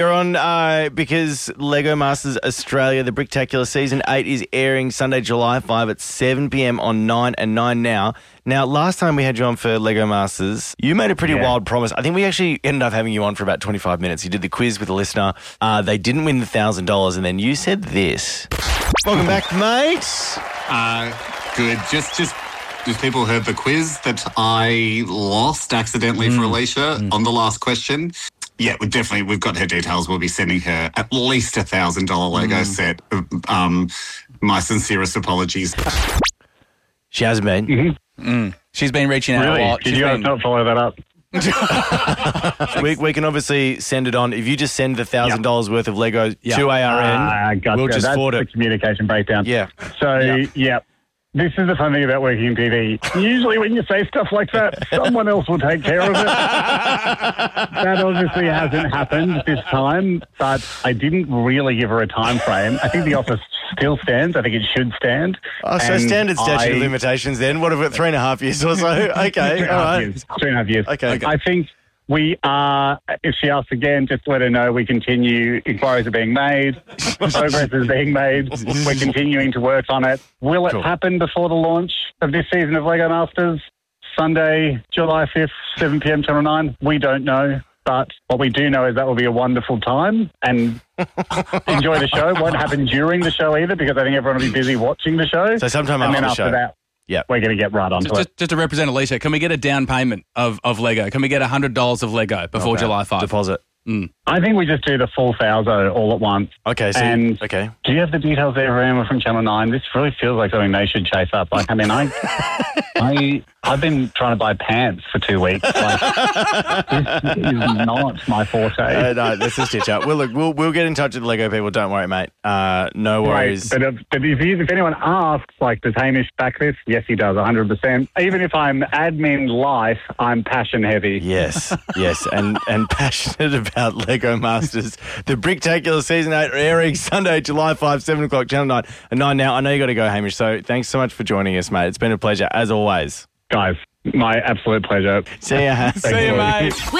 You're on because Lego Masters Australia, the Bricktacular Season 8 is airing Sunday, July 5 at 7 p.m. on 9 and 9 now. Now, last time we had you on for Lego Masters, you made a pretty wild promise. I think we actually ended up having you on for about 25 minutes. You did the quiz with a listener. They didn't win the $1,000, and then you said this. Welcome back, mate. Good. Just people heard the quiz that I lost accidentally for Alicia on the last question. Yeah, we've got her details. We'll be sending her at least $1,000 Lego set. My sincerest apologies. She hasn't been. She's been reaching out a lot. Did you guys not follow that up? we can obviously send it on. If you just send the $1,000 worth of Lego to ARN, gotcha. we'll just forward That's it. the communication breakdown. Yeah. So, this is the fun thing about working in TV. Usually when you say stuff like that, someone else will take care of it. That obviously hasn't happened this time, but I didn't really give her a time frame. I think the offer still stands. I think it should stand. Oh, so standard statute of limitations then. What about 3.5 years or so? Okay, all right. 3.5 years. Okay. I think we are, if she asks again, just let her know we continue. Inquiries are being made. Progress is being made. We're continuing to work on it. Will it happen before the launch of this season of Lego Masters? Sunday, July 5th, 7 p.m, Channel 9? We don't know. But what we do know is that will be a wonderful time and enjoy the show. It won't happen during the show either because I think everyone will be busy watching the show. So sometime and after then the show. after that, we're going to get right onto it. Just to represent Alicia, can we get a down payment of Lego? Can we get $100 of Lego before July 5? Deposit. I think we just do the full $1,000 all at once. Okay, so do you have the details there, Emma, from Channel 9? This really feels like something they should chase up. Like, I mean, I've been trying to buy pants for 2 weeks. Like, this is not my forte. No, let's just stitch up. Well, look, we'll get in touch with the Lego people. Don't worry, mate. No worries. Right. But if anyone asks, like, does Hamish back this? Yes, he does, 100%. Even if I'm admin life, I'm passion heavy. Yes, and passionate about Lego Masters. The Bricktacular Season 8 airing Sunday, July 5, 7 o'clock, Channel 9 and 9 now. I know you got to go, Hamish, so thanks so much for joining us, mate. It's been a pleasure, as always. Guys, my absolute pleasure. See ya. See you, mate.